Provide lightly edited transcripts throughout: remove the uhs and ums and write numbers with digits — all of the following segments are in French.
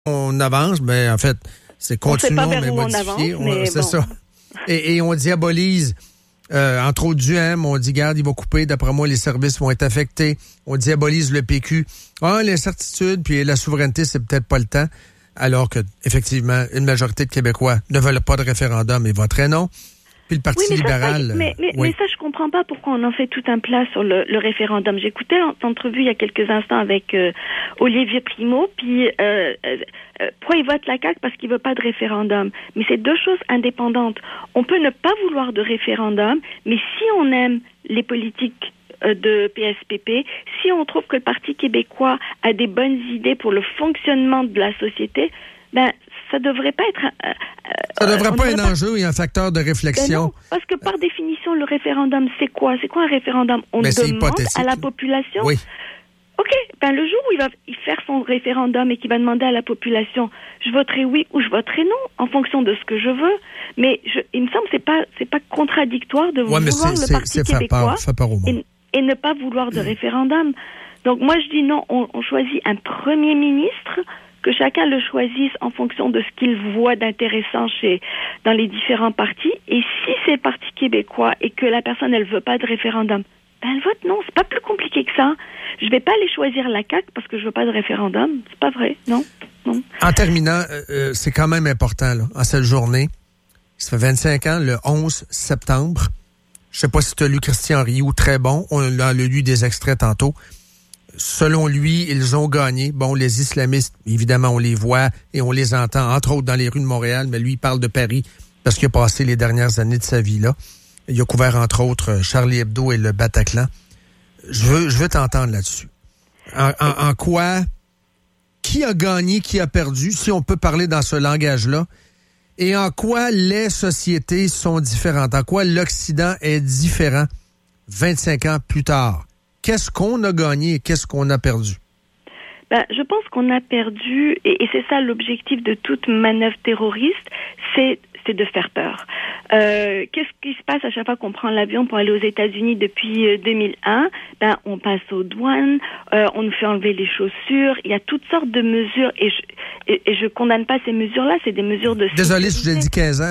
on avance, en fait, c'est continuons, mais modifier. C'est ça. Et on diabolise, entre autres Duhem, on dit, garde, il va couper, d'après moi, les services vont être affectés. On diabolise le PQ. L'incertitude, puis la souveraineté, c'est peut-être pas le temps. Alors que, effectivement, une majorité de Québécois ne veulent pas de référendum et voteraient non. Puis le Parti libéral... Mais ça, je comprends pas pourquoi on en fait tout un plat sur le référendum. J'écoutais l'entrevue il y a quelques instants avec Olivier Primo, puis pourquoi il vote la CAQ? Parce qu'il veut pas de référendum. Mais c'est deux choses indépendantes. On peut ne pas vouloir de référendum, mais si on aime les politiques de PSPP, si on trouve que le Parti québécois a des bonnes idées pour le fonctionnement de la société, ça devrait pas être... ça devrait pas être un enjeu et un facteur de réflexion. Non, parce que par définition, le référendum, c'est quoi? C'est quoi un référendum? On demande à la population... Oui. OK, le jour où il va faire son référendum et qu'il va demander à la population, je voterai oui ou je voterai non, en fonction de ce que je veux. Mais il me semble que c'est pas contradictoire de vouloir le Parti québécois et ne pas vouloir de référendum. Donc moi, je dis non, on choisit un premier ministre, que chacun le choisisse en fonction de ce qu'il voit d'intéressant dans les différents partis. Et si c'est le Parti québécois et que la personne, elle veut pas de référendum, elle vote non. C'est pas plus compliqué que ça. Je vais pas aller choisir la CAQ parce que je veux pas de référendum. C'est pas vrai, non. En terminant, c'est quand même important, là, en cette journée. Ça fait 25 ans, le 11 septembre. Je sais pas si tu as lu Christian Rioux, très bon. On a lu des extraits tantôt. Selon lui, ils ont gagné. Bon, les islamistes, évidemment, on les voit et on les entend, entre autres dans les rues de Montréal, mais lui, il parle de Paris parce qu'il a passé les dernières années de sa vie là. Il a couvert, entre autres, Charlie Hebdo et le Bataclan. Je veux t'entendre là-dessus. En quoi, qui a gagné, qui a perdu, si on peut parler dans ce langage-là, et en quoi les sociétés sont différentes, en quoi l'Occident est différent 25 ans plus tard. Qu'est-ce qu'on a gagné et qu'est-ce qu'on a perdu? Je pense qu'on a perdu, et c'est ça l'objectif de toute manœuvre terroriste, c'est de faire peur. Qu'est-ce qui se passe à chaque fois qu'on prend l'avion pour aller aux États-Unis depuis 2001? On passe aux douanes, on nous fait enlever les chaussures, il y a toutes sortes de mesures, et je condamne pas ces mesures-là, c'est des mesures de sécurité. Désolé si j'ai dit 15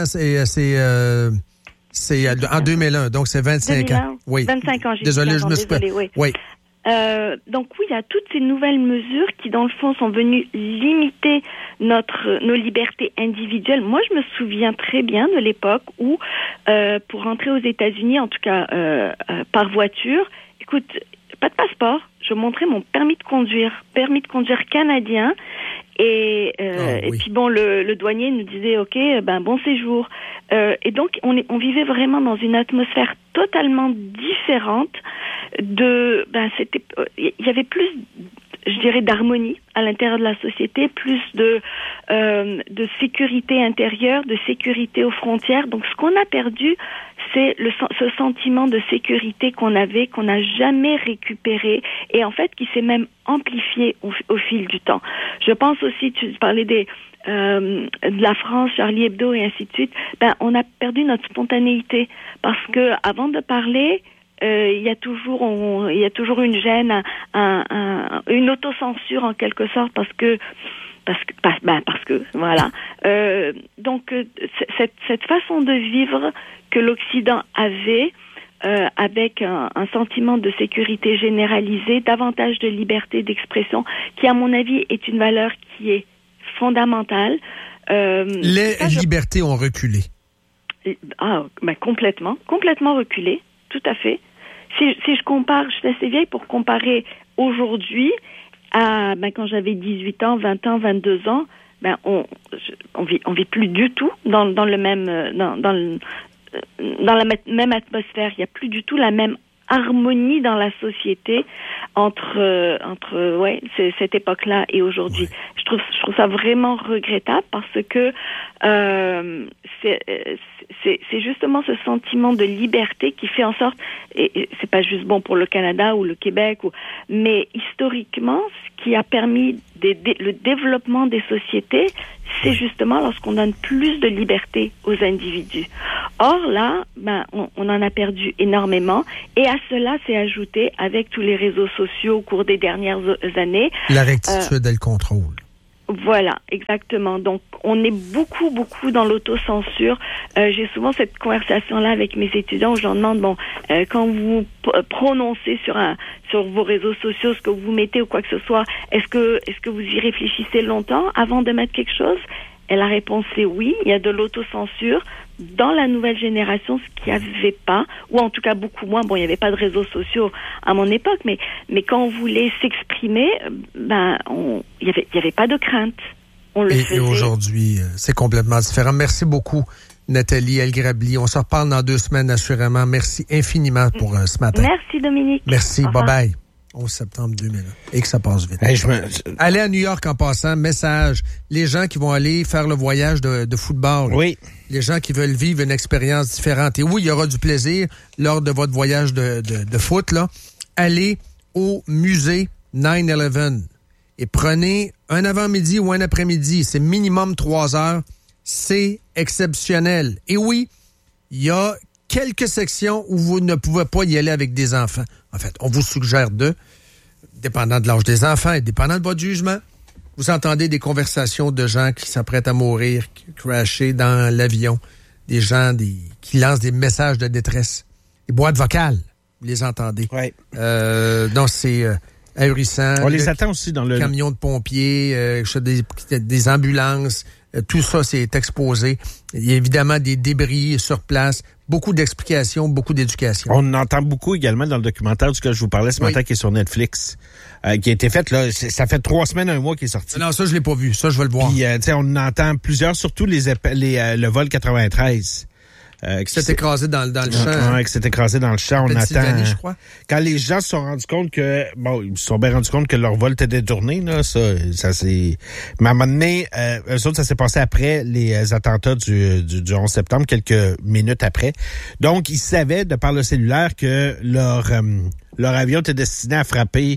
ans, c'est en 2001, donc c'est 25 2001, ans. Oui. 25 ans, j'ai désolé, dit. Je me suis oui. Oui. Donc oui, il y a toutes ces nouvelles mesures qui, dans le fond, sont venues limiter nos libertés individuelles. Moi, je me souviens très bien de l'époque où, pour rentrer aux États-Unis, en tout cas par voiture, écoute, pas de passeport, je montrais mon permis de conduire canadien. Et puis bon, le douanier nous disait OK, bon séjour. Et donc on vivait vraiment dans une atmosphère totalement différente. Il y avait plus, je dirais, d'harmonie à l'intérieur de la société, plus de sécurité intérieure, de sécurité aux frontières. Donc ce qu'on a perdu, c'est ce sentiment de sécurité qu'on avait, qu'on n'a jamais récupéré, et en fait qui s'est même amplifié au fil du temps. Je pense aussi, tu parlais de la France, Charlie Hebdo et ainsi de suite. On a perdu notre spontanéité parce que avant de parler, il y a toujours une gêne, une autocensure en quelque sorte parce que voilà. Donc cette façon de vivre que l'Occident avait, avec un sentiment de sécurité généralisée, davantage de liberté d'expression, qui à mon avis est une valeur qui est fondamentale. Les libertés ont reculé. Complètement reculé, tout à fait. Si je compare, je suis assez vieille pour comparer aujourd'hui à quand j'avais 18 ans, 20 ans, 22 ans, on vit plus du tout dans le même dans la même atmosphère. Il y a plus du tout la même harmonie dans la société entre cette époque-là et aujourd'hui. Ouais. Je trouve ça vraiment regrettable parce que c'est justement ce sentiment de liberté qui fait en sorte, et c'est pas juste bon pour le Canada ou le Québec, mais historiquement, ce qui a permis le développement des sociétés, c'est justement lorsqu'on donne plus de liberté aux individus. Or là, on en a perdu énormément, et à cela s'est ajouté, avec tous les réseaux sociaux au cours des dernières années, la rectitude et le contrôle. Voilà, exactement. Donc, on est beaucoup dans l'autocensure. J'ai souvent cette conversation-là avec mes étudiants où je leur demande, quand vous prononcez sur vos réseaux sociaux ce que vous mettez ou quoi que ce soit, est-ce que vous y réfléchissez longtemps avant de mettre quelque chose? Et la réponse est oui. Il y a de l'autocensure dans la nouvelle génération, ce qu'il n'y avait pas, ou en tout cas beaucoup moins. Bon, il n'y avait pas de réseaux sociaux à mon époque, mais quand on voulait s'exprimer, il y avait pas de crainte. On le faisait. Et aujourd'hui, c'est complètement différent. Merci beaucoup, Nathalie Elgrabli. On se reparle dans 2 semaines, assurément. Merci infiniment pour ce matin. Merci, Dominique. Merci. Bye-bye. 11 septembre 2001. Et que ça passe vite. Hey, Allez à New York en passant, message. Les gens qui vont aller faire le voyage de football. Oui. Les gens qui veulent vivre une expérience différente. Et oui, il y aura du plaisir lors de votre voyage de foot, là. Allez au musée 9/11 et prenez un avant-midi ou un après-midi. C'est minimum 3 heures. C'est exceptionnel. Et oui, il y a quelques sections où vous ne pouvez pas y aller avec des enfants. En fait, on vous suggère dépendant de l'âge des enfants et dépendant de votre jugement. Vous entendez des conversations de gens qui s'apprêtent à mourir, qui crashent dans l'avion, des gens qui lancent des messages de détresse, des boîtes vocales, vous les entendez. Oui. Donc, c'est ahurissant. On les attend aussi dans le camion de pompiers, des ambulances. Tout ça, c'est exposé. Il y a évidemment des débris sur place, beaucoup d'explications, beaucoup d'éducation. On entend beaucoup également dans le documentaire duquel je vous parlais ce matin, qui est sur Netflix, qui a été fait, là, ça fait 3 semaines, 1 mois qu'il est sorti. Non, ça, je l'ai pas vu. Ça, je vais le voir. Puis, on entend plusieurs, surtout le vol 93. Qui s'est écrasé dans le champ. Oui, qui s'est écrasé dans le champ. On attend. Je crois. Quand les gens se sont rendus compte que, ils se sont bien rendus compte que leur vol était détourné, là, ça c'est. Mais à un moment donné, eux autres, ça s'est passé après les attentats du 11 septembre, quelques minutes après. Donc, ils savaient, de par le cellulaire, que leur avion était destiné à frapper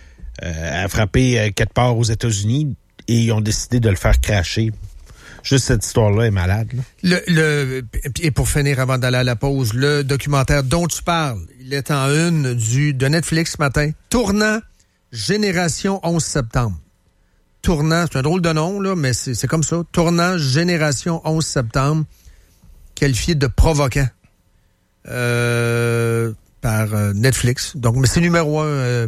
quelque part aux États-Unis, et ils ont décidé de le faire crasher. Juste cette histoire-là est malade. Là. Et pour finir, avant d'aller à la pause, le documentaire dont tu parles, il est en une de Netflix ce matin. Tournant Génération 11 septembre. Tournant, c'est un drôle de nom, là, mais c'est comme ça. Tournant Génération 11 septembre, qualifié de provoquant par Netflix. Donc, mais c'est numéro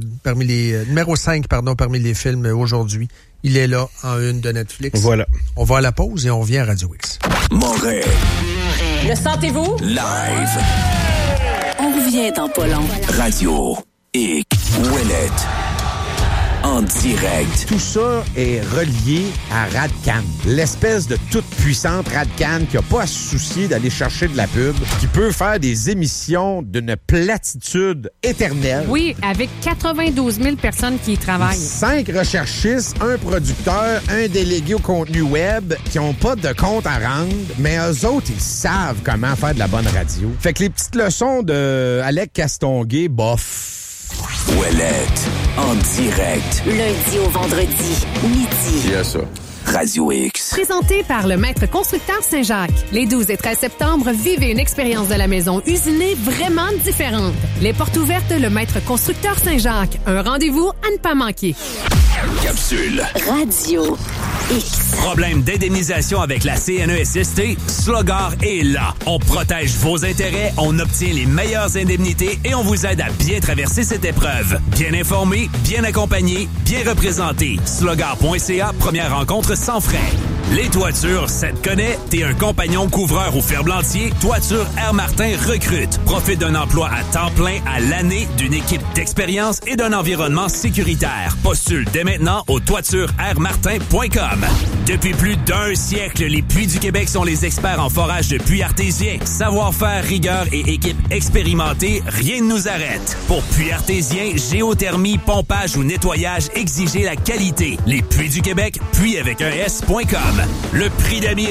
5 parmi les films aujourd'hui. Il est là en une de Netflix. Voilà. On va à la pause et on revient à Radio X. Montréal. Le sentez-vous? Live. On revient dans pas long. Radio X. Ouellette. En direct. Tout ça est relié à Radcan, l'espèce de toute puissante Radcan qui n'a pas à se soucier d'aller chercher de la pub, qui peut faire des émissions d'une platitude éternelle. Oui, avec 92 000 personnes qui y travaillent. 5 recherchistes, un producteur, un délégué au contenu web qui n'ont pas de compte à rendre, mais eux autres, ils savent comment faire de la bonne radio. Fait que les petites leçons de Alec Castonguay, bof. Ouellette, en direct. Lundi au vendredi, midi. Yes, ça. Radio X. Présenté par le Maître Constructeur Saint-Jacques. Les 12 et 13 septembre, vivez une expérience de la maison usinée vraiment différente. Les portes ouvertes, le Maître Constructeur Saint-Jacques. Un rendez-vous à ne pas manquer. Capsule. Radio X. Problème d'indemnisation avec la CNESST? Slogar est là. On protège vos intérêts, on obtient les meilleures indemnités et on vous aide à bien traverser cette épreuve. Bien informé, bien accompagné, bien représenté. Slogar.ca, première rencontre sans frais. Les toitures, ça te connaît? T'es un compagnon couvreur ou ferblantier? Toiture Air Martin recrute. Profite d'un emploi à temps plein à l'année, d'une équipe d'expérience et d'un environnement sécuritaire. Postule dès maintenant au toitureairmartin.com. Depuis plus d'1 siècle, les Puits du Québec sont les experts en forage de puits artésiens. Savoir-faire, rigueur et équipe expérimentée, rien ne nous arrête. Pour puits artésiens, géothermie, pompage ou nettoyage, exigez la qualité. Les Puits du Québec, puits avec un S.com. Le prix d'amis